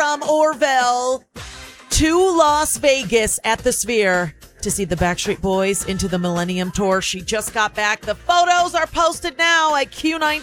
from Orville to Las Vegas at the Sphere to see the Backstreet Boys into the Millennium Tour. She just got back. The photos are posted now at Q19.